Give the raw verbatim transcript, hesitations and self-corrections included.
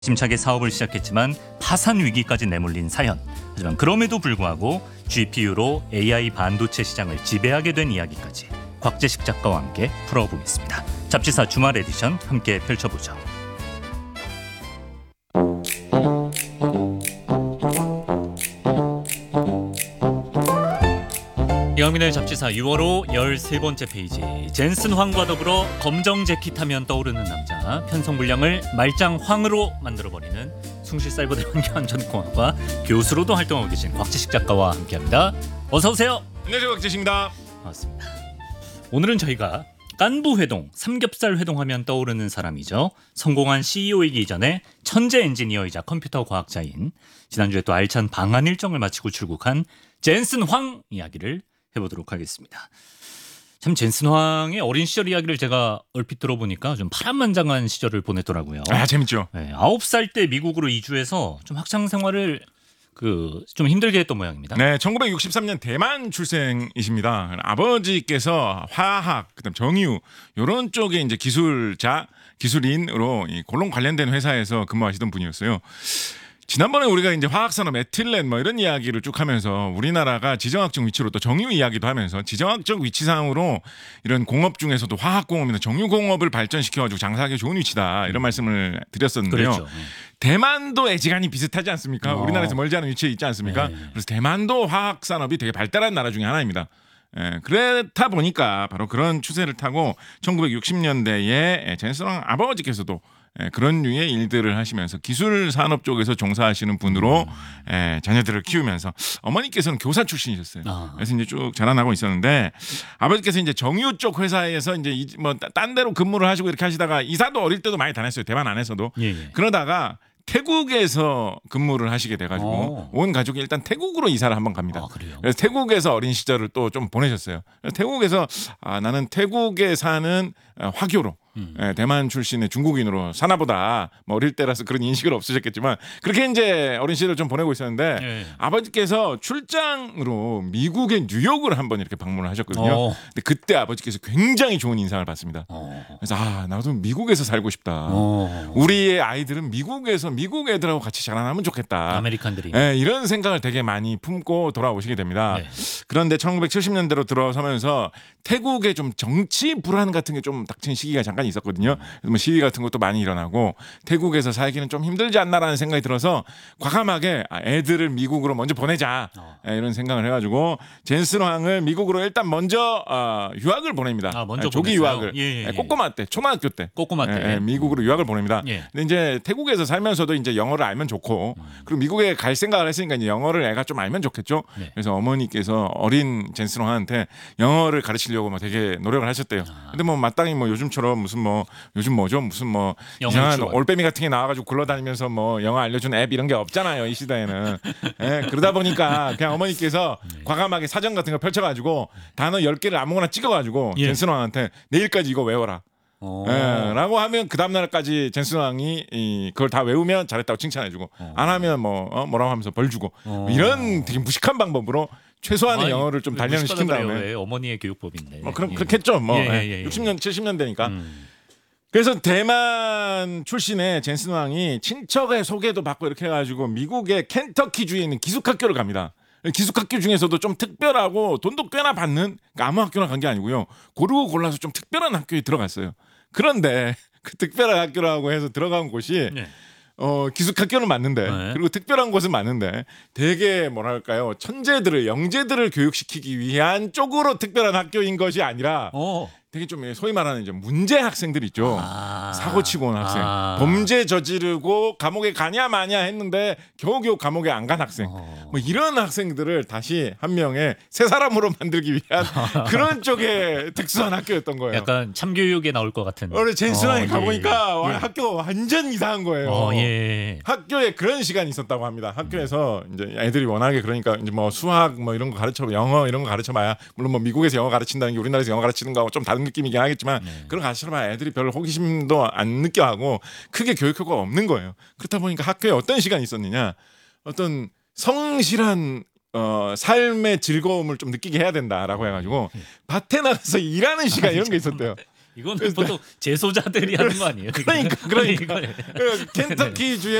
심차게 사업을 시작했지만 파산 위기까지 내몰린 사연. 하지만 그럼에도 불구하고 지피유로 에이아이 반도체 시장을 지배하게 된 이야기까지 곽재식 작가와 함께 풀어보겠습니다. 잡지사 주말 에디션 함께 펼쳐보죠. 이강민의 잡지사 유월호 열세 번째 페이지. 젠슨 황과 더불어 검정 재킷하면 떠오르는 남자, 편성불량을 말짱 황으로 만들어버리는 숭실사이버대 환경안전공학과 교수로도 활동하고 계신 곽재식 작가와 함께합니다. 어서 오세요. 안녕하세요, 곽재식입니다. 반갑습니다. 오늘은 저희가 깐부 회동, 삼겹살 회동하면 떠오르는 사람이죠. 성공한 씨이오이기 이전에 천재 엔지니어이자 컴퓨터 과학자인, 지난주에 또 알찬 방한 일정을 마치고 출국한 젠슨 황 이야기를 해보도록 하겠습니다. 참 젠슨 황의 어린 시절 이야기를 제가 얼핏 들어보니까 좀 파란만장한 시절을 보냈더라고요. 아, 재밌죠. 네, 아홉 살 때 미국으로 이주해서 좀 학창 생활을 그 좀 힘들게 했던 모양입니다. 네, 천구백육십삼 년 대만 출생이십니다. 아버지께서 화학, 그다음 정유 이런 쪽에 이제 기술자, 기술인으로 이 고론 관련된 회사에서 근무하시던 분이었어요. 지난번에 우리가 이제 화학산업 에틸렌 뭐 이런 이야기를 쭉 하면서 우리나라가 지정학적 위치로 또 정유 이야기도 하면서 지정학적 위치상으로 이런 공업 중에서도 화학공업이나 정유공업을 발전시켜가지고 장사하기 좋은 위치다 이런 말씀을 드렸었는데요. 그렇죠. 대만도 애지간히 비슷하지 않습니까? 어. 우리나라에서 멀지 않은 위치에 있지 않습니까? 네. 그래서 대만도 화학산업이 되게 발달한 나라 중에 하나입니다. 예, 그렇다 보니까 바로 그런 추세를 타고 천구백육십 년대에 젠슨 황 아버지께서도 예, 그런 류의 일들을 하시면서 기술 산업 쪽에서 종사하시는 분으로 예, 자녀들을 키우면서 어머니께서는 교사 출신이셨어요. 아. 그래서 이제 쭉 자라나고 있었는데 아버지께서 이제 정유 쪽 회사에서 이제 뭐 딴 데로 근무를 하시고 이렇게 하시다가 이사도 어릴 때도 많이 다녔어요. 대만 안에서도. 예, 예. 그러다가 태국에서 근무를 하시게 돼가지고 오. 온 가족이 일단 태국으로 이사를 한번 갑니다. 아, 그래요? 그래서 태국에서 어린 시절을 또 좀 보내셨어요. 그래서 태국에서 아, 나는 태국에 사는 화교로 음. 예, 대만 출신의 중국인으로 사나보다. 뭐 어릴 때라서 그런 인식은 없으셨겠지만 그렇게 이제 어린 시절을 좀 보내고 있었는데 예. 아버지께서 출장으로 미국의 뉴욕을 한번 이렇게 방문을 하셨거든요. 어. 근데 그때 아버지께서 굉장히 좋은 인상을 받습니다. 어. 그래서 아 나도 미국에서 살고 싶다. 어. 우리의 아이들은 미국에서 미국 애들하고 같이 자라나면 좋겠다. 아메리칸들이. 예, 이런 생각을 되게 많이 품고 돌아오시게 됩니다. 네. 그런데 천구백칠십 년대로 들어서면서 태국의 좀 정치 불안 같은 게 좀 닥친 시기가 잠깐 있었거든요. 그래서 뭐 시위 같은 것도 많이 일어나고 태국에서 살기는 좀 힘들지 않나라는 생각이 들어서 과감하게 아, 애들을 미국으로 먼저 보내자 어. 예, 이런 생각을 해가지고 젠슨 황을 미국으로 일단 먼저 어, 유학을 보냅니다. 아, 먼저 예, 조기 보냈어요? 유학을 예, 예, 예. 꼬꼬마 때 초등학교 때 꼬꼬마 때. 예, 예, 미국으로 유학을 보냅니다. 예. 근데 이제 태국에서 살면서도 이제 영어를 알면 좋고 그리고 미국에 갈 생각을 했으니까 이제 영어를 애가 좀 알면 좋겠죠. 네. 그래서 어머니께서 어린 젠슨 황한테 영어를 가르치려고 막 되게 노력을 하셨대요. 근데 뭐 마땅히 뭐 요즘처럼 무슨 뭐 요즘 뭐죠 무슨 뭐 영어 이상한 유치원. 올빼미 같은 게 나와가지고 굴러다니면서 뭐 영어 알려주는 앱 이런 게 없잖아요 이 시대에는. 예, 그러다 보니까 그냥 어머니께서 과감하게 사전 같은 거 펼쳐가지고 단어 열 개를 아무거나 찍어가지고 예. 젠슨 황한테 내일까지 이거 외워라. 어. 예, 라고 하면 그 다음 날까지 젠슨 황이 이, 그걸 다 외우면 잘했다고 칭찬해주고 안 하면 뭐 어, 뭐라고 하면서 벌 주고 어. 이런 되게 무식한 방법으로 최소한의 아니, 영어를 좀 단련을 시킨 무식하다 그래요. 다음에 왜 어머니의 교육법인데. 뭐 그럼 예. 그렇겠죠 뭐 예, 예, 예, 예, 예. 육십 년 칠십 년대니까 음. 그래서 대만 출신의 젠슨 황이 친척의 소개도 받고 이렇게 해가지고 미국의 켄터키주에 있는 기숙학교를 갑니다. 기숙학교 중에서도 좀 특별하고 돈도 꽤나 받는 그러니까 아무 학교나 간 게 아니고요. 고르고 골라서 좀 특별한 학교에 들어갔어요. 그런데 그 특별한 학교라고 해서 들어간 곳이 네. 어, 기숙학교는 맞는데 네. 그리고 특별한 곳은 맞는데 되게 뭐랄까요 천재들을 영재들을 교육시키기 위한 쪽으로 특별한 학교인 것이 아니라 어. 되게 좀 소위 말하는 이제 문제 학생들 있죠. 아. 사고 치고 온 학생. 아. 범죄 저지르고 감옥에 가냐 마냐 했는데 겨우겨우 감옥에 안 간 학생. 어. 뭐 이런 학생들을 다시 한 명의 새 사람으로 만들기 위한 그런 쪽의 특수한 학교였던 거예요. 약간 참교육에 나올 것 같은. 오늘 젠슨왕에 어, 가보니까 예, 예. 와, 학교가 완전 이상한 거예요. 어, 예. 학교에 그런 시간이 있었다고 합니다. 학교에서 이제 애들이 워낙에 그러니까 이제 뭐 수학 뭐 이런 거 가르쳐 영어 이런 거 가르쳐봐야 물론 뭐 미국에서 영어 가르친다는 게 우리나라에서 영어 가르치는 거하고 좀 다른 느낌이긴 하겠지만 네. 그런 거 가르쳐봐야 애들이 별로 호기심도 안 느껴하고 크게 교육 효과가 없는 거예요. 그렇다 보니까 학교에 어떤 시간이 있었느냐 어떤 성실한 어, 삶의 즐거움을 좀 느끼게 해야 된다라고 해가지고 밭에 나가서 일하는 시간 이런 게 있었대요. 이거는 보통 재소자들이 하는 거 아니에요? 그러니까 그러니까 이거는. 그 켄터키 주의